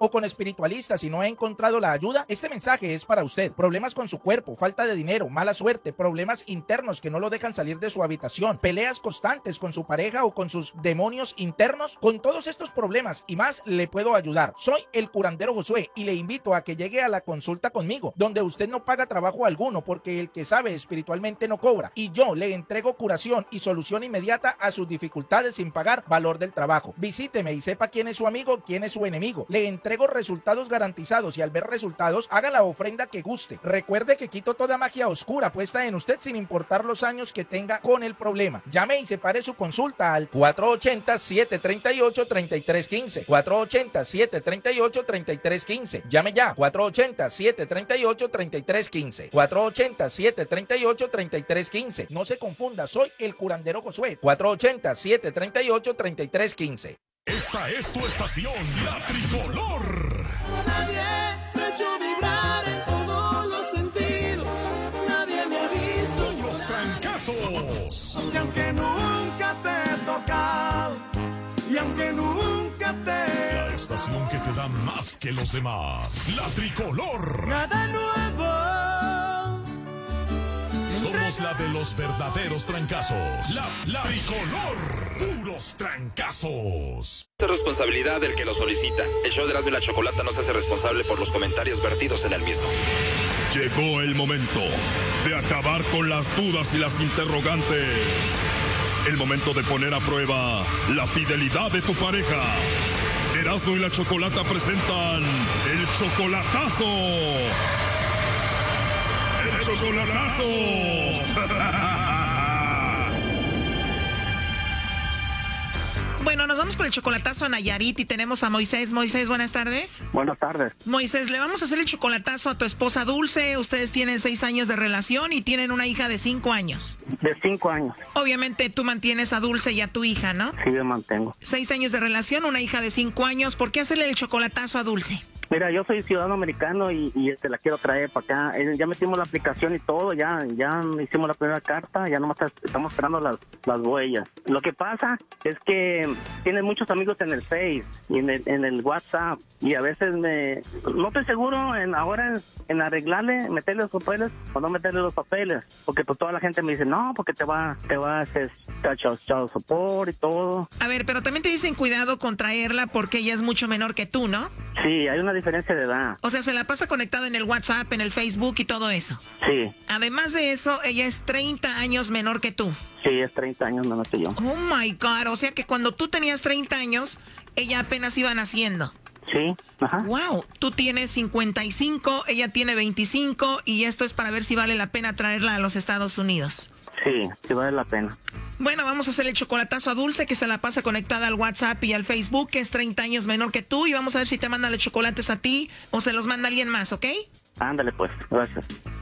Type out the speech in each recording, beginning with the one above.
o con espiritualistas y no ha encontrado la ayuda, este mensaje es para usted. Problemas con su cuerpo, falta de dinero, mala suerte, problemas internos que no lo dejan salir de su habitación, peleas constantes con su pareja o con sus demonios internos. Con todos estos problemas y más le puedo ayudar. Soy el curandero Josué y le invito a que llegue a la consulta conmigo, donde usted no paga trabajo alguno porque el que sabe espiritualmente no cobra, y yo le entrego curación y solución inmediata a sus dificultades sin pagar valor del trabajo. Visíteme y sepa quién es su amigo, quién es su enemigo. Le entrego resultados garantizados y al ver resultados haga la ofrenda que guste. Recuerde que quito toda magia oscura puesta en usted sin importar los años que tenga con el problema. Llame y separe su consulta al 480-738-3315. 480-738-3315. Llame ya. 480-738-3315. 480-738-3315. No se confunda, soy el curandero Josué. 480-738-3315. Esta es tu estación, La Tricolor. Nadie me ha hecho vibrar en todos los sentidos. Nadie me ha visto Los trancazos. y aunque nunca te he tocado, y aunque nunca te... La estación que te da más que los demás. La Tricolor. Nada nuevo. Somos la de los verdaderos trancazos. La Tricolor. Puros trancazos. Es responsabilidad del que lo solicita. El show de Erasmo y la Chocolata no se hace responsable por los comentarios vertidos en el mismo. Llegó el momento de acabar con las dudas y las interrogantes. El momento de poner a prueba la fidelidad de tu pareja. Erasmo y la Chocolata presentan el chocolatazo. ¡El chocolatazo! Bueno, nos vamos con el chocolatazo a Nayarit y tenemos a Moisés. Moisés, buenas tardes. Buenas tardes. Moisés, le vamos a hacer el chocolatazo a tu esposa Dulce. Ustedes tienen 6 años de relación y tienen una hija de 5 años. De 5 años. Obviamente tú mantienes a Dulce y a tu hija, ¿no? Sí, yo mantengo. 6 años de relación, una hija de 5 años. ¿Por qué hacerle el chocolatazo a Dulce? Mira, yo soy ciudadano americano y la quiero traer para acá. Ya metimos la aplicación y todo, ya hicimos la primera carta, ya nomás estamos esperando las huellas. Lo que pasa es que tiene muchos amigos en el Face y en el WhatsApp y a veces no estoy seguro ahora en arreglarle, meterle los papeles o no meterle los papeles, porque pues toda la gente me dice, no, porque te va a hacer child support y todo. A ver, pero también te dicen cuidado con traerla porque ella es mucho menor que tú, ¿no? Sí, hay una diferencia de edad. O sea, se la pasa conectada en el WhatsApp, en el Facebook y todo eso. Sí. Además de eso, ella es 30 años menor que tú. Sí, es 30 años menor que yo. Oh my God, o sea que cuando tú tenías 30 años, ella apenas iba naciendo. Sí, ajá. Wow, tú tienes 55, ella tiene 25 y esto es para ver si vale la pena traerla a los Estados Unidos. Sí, sí vale la pena. Bueno, vamos a hacer el chocolatazo a Dulce, que se la pasa conectada al WhatsApp y al Facebook, que es 30 años menor que tú, y vamos a ver si te manda los chocolates a ti o se los manda alguien más, ¿ok? Ándale pues, gracias.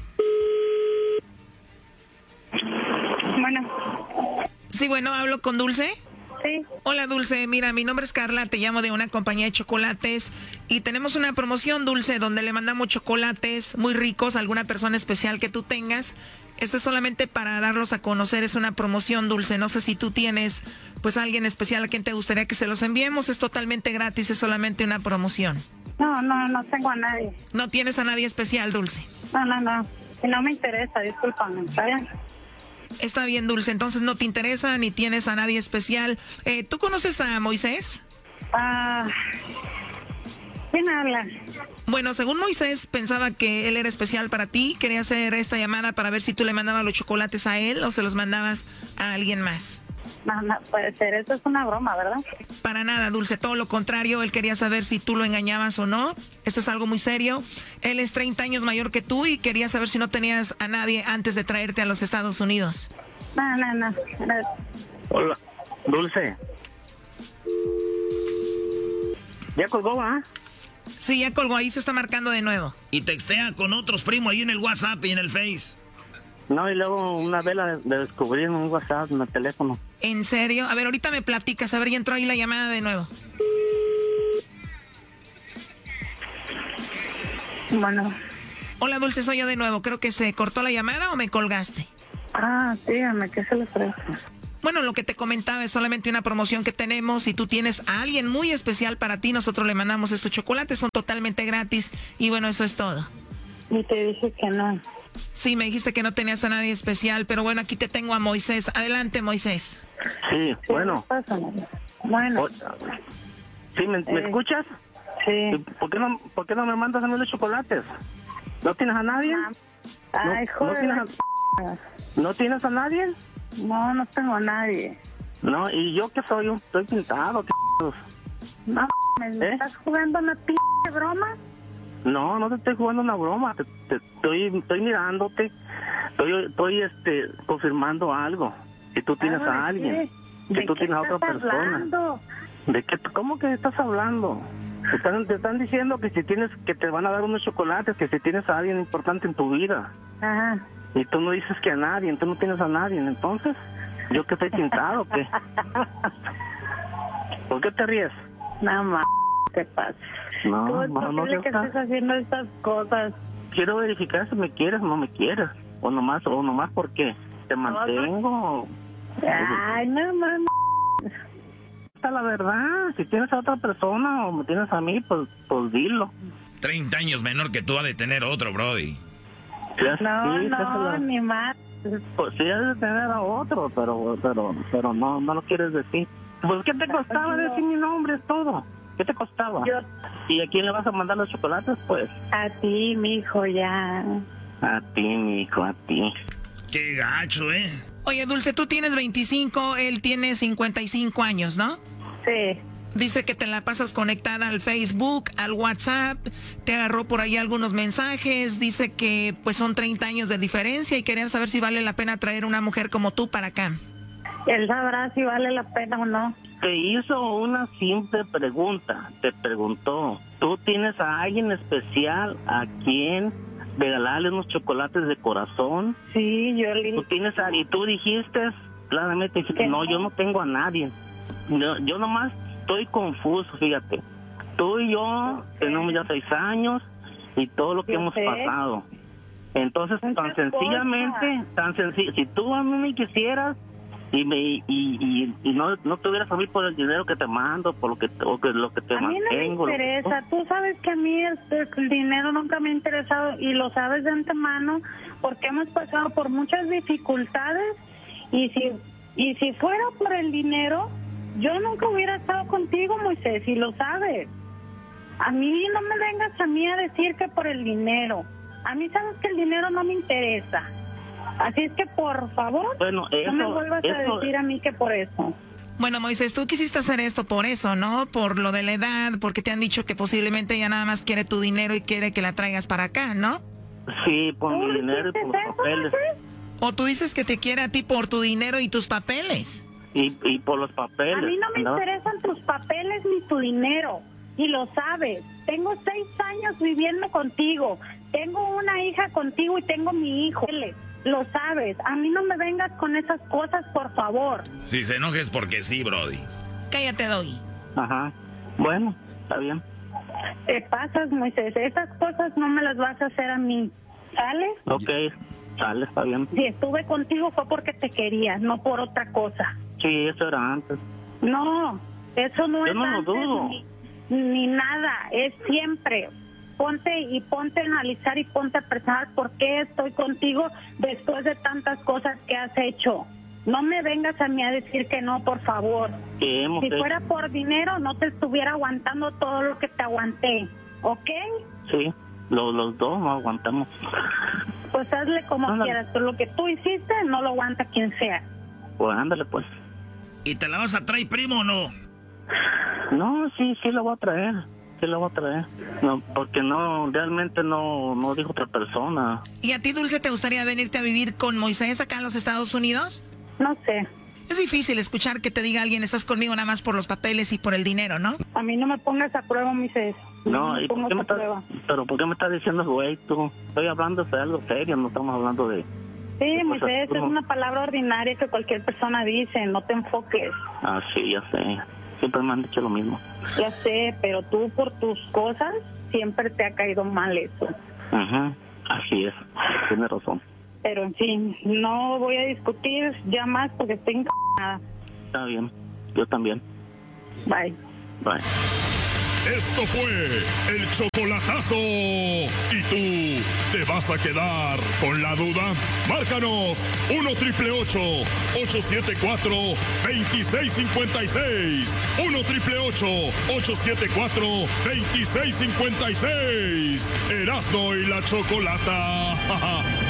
Bueno. Sí, bueno, ¿hablo con Dulce? Sí. Hola, Dulce. Mira, mi nombre es Carla, te llamo de una compañía de chocolates y tenemos una promoción, Dulce, donde le mandamos chocolates muy ricos a alguna persona especial que tú tengas. Esto es solamente para darlos a conocer, es una promoción, Dulce. No sé si tú tienes, pues, a alguien especial a quien te gustaría que se los enviemos. Es totalmente gratis, es solamente una promoción. No tengo a nadie. ¿No tienes a nadie especial, Dulce? No. Y no me interesa, discúlpame, ¿está bien? Está bien, Dulce. Entonces no te interesa ni tienes a nadie especial. ¿Tú conoces a Moisés? ¿Quién habla? Bueno, según Moisés, pensaba que él era especial para ti. Quería hacer esta llamada para ver si tú le mandabas los chocolates a él o se los mandabas a alguien más. No puede ser, eso es una broma, ¿verdad? Para nada, Dulce, todo lo contrario. Él quería saber si tú lo engañabas o no. Esto es algo muy serio. Él es 30 años mayor que tú y quería saber si no tenías a nadie antes de traerte a los Estados Unidos. No. Hola, Dulce. ¿Ya colgó, ah? Sí, ya colgó, ahí se está marcando de nuevo. Y textea con otros primos ahí en el WhatsApp y en el Face. No, y luego una vez la descubrí en un WhatsApp, en el teléfono. ¿En serio? A ver, ahorita me platicas. A ver, ya entró ahí la llamada de nuevo. Bueno. Hola, Dulce, soy yo de nuevo. Creo que se cortó la llamada o me colgaste. Dígame, ¿qué se le ofrece? Bueno, lo que te comentaba es solamente una promoción que tenemos. Si tú tienes a alguien muy especial para ti, nosotros le mandamos estos chocolates, son totalmente gratis. Y bueno, eso es todo. Y te dije que no. Sí, me dijiste que no tenías a nadie especial, pero bueno, aquí te tengo a Moisés. Adelante, Moisés. Sí, bueno. Bueno. ¿Sí, me escuchas? Sí. ¿Por qué no me mandas a mí los chocolates? ¿No tienes a nadie? Ay, joder. ¿No tienes a nadie? No, no tengo a nadie. No, ¿y yo qué soy? Estoy pintado, No, ¿me estás jugando una broma? No, no te estoy jugando una broma. Estoy mirándote. Estoy confirmando algo. Que tú tienes a alguien. Que tú tienes a otra persona. Hablando? ¿De qué? ¿Cómo que estás hablando? Te están diciendo que que te van a dar unos chocolates, que si tienes a alguien importante en tu vida. Ajá. Y tú no dices que a nadie, tú no tienes a nadie, entonces, ¿yo que estoy pintado o qué? ¿Por qué te ríes? No, ¿qué pasa? No, ¿Cómo es posible que estés haciendo estas cosas? Quiero verificar si me quieres o no me quieres, o nomás porque te mantengo. Ay, no, mames. Esta la verdad, si tienes a otra persona o me tienes a mí, pues dilo. 30 años menor que tú ha de tener otro, Brody. No, ni más. Pues sí, has de tener a otro, pero no lo quieres decir. Pues, ¿qué te costaba decir mi nombre? Es todo. ¿Qué te costaba? ¿Y a quién le vas a mandar los chocolates, pues? A ti, mijo, ya. A ti, mijo, a ti. Qué gacho, ¿eh? Oye, Dulce, tú tienes 25, él tiene 55 años, ¿no? Sí. Dice que te la pasas conectada al Facebook, al WhatsApp, te agarró por ahí algunos mensajes, dice que pues son 30 años de diferencia y querían saber si vale la pena traer una mujer como tú para acá. Él sabrá si vale la pena o no. Te hizo una simple pregunta, te preguntó, ¿tú tienes a alguien especial a quien regalarle unos chocolates de corazón? Sí, yo le... Y tú dijiste, claramente dijiste, no, yo no tengo a nadie. Yo nomás estoy confuso, fíjate. Tú y yo tenemos ya 6 años y todo lo que hemos pasado. Entonces, tan sencillo, si tú a mí me quisieras y no te hubieras a mí por el dinero que te mando, por lo que te mantengo. A mí no me interesa. Tú sabes que a mí el dinero nunca me ha interesado y lo sabes de antemano porque hemos pasado por muchas dificultades y si fuera por el dinero, yo nunca hubiera estado contigo, Moisés, y lo sabes. A mí no me vengas a mí a decir que por el dinero. A mí sabes que el dinero no me interesa. Así es que, por favor, no me vuelvas a decir a mí que por eso. Bueno, Moisés, tú quisiste hacer esto por eso, ¿no? Por lo de la edad, porque te han dicho que posiblemente ella nada más quiere tu dinero y quiere que la traigas para acá, ¿no? Sí, por mi dinero y por los papeles. O tú dices que te quiere a ti por tu dinero y tus papeles. Y por los papeles. A mí no me interesan tus papeles ni tu dinero. Y lo sabes. Tengo 6 años viviendo contigo. Tengo una hija contigo y tengo mi hijo. Lo sabes. A mí no me vengas con esas cosas, por favor. Si se enojes porque sí, Brody. Cállate, Doggy. Ajá. Bueno, está bien. Te pasas, Moisés. Esas cosas no me las vas a hacer a mí. ¿Sale? Ok, sale, está bien. Si estuve contigo fue porque te quería, no por otra cosa. Sí, eso era antes. No, eso no es Yo no lo antes dudo. ni nada, es siempre. Ponte a analizar y ponte a pensar por qué estoy contigo después de tantas cosas que has hecho. No me vengas a mí a decir que no, por favor. Si fuera por dinero, no te estuviera aguantando todo lo que te aguanté, ¿ok? Sí, los dos no aguantamos. Pues hazle como quieras, pero lo que tú hiciste no lo aguanta quien sea. Pues ándale, pues. ¿Y te la vas a traer, primo, o no? No, sí la voy a traer. Sí la voy a traer. No, porque realmente no dijo otra persona. ¿Y a ti, Dulce, te gustaría venirte a vivir con Moisés acá en los Estados Unidos? No sé. Es difícil escuchar que te diga alguien, estás conmigo nada más por los papeles y por el dinero, ¿no? A mí no me pongas a prueba, Moisés. No, ¿y por qué por qué me estás diciendo, güey, tú? Estoy hablando de algo serio, no estamos hablando de... Sí, Moisés, es una palabra ordinaria que cualquier persona dice, no te enfoques. Ah, sí, ya sé. Siempre me han dicho lo mismo. Ya sé, pero tú por tus cosas siempre te ha caído mal eso. Ajá, así es, tienes razón. Pero en fin, no voy a discutir ya más porque estoy nada. Está bien, yo también. Bye. Bye. Esto fue el chocolatazo. ¿Y tú te vas a quedar con la duda? Márcanos 1-888-874-2656. 1-888-874-2656. Erasmo y la Chocolata.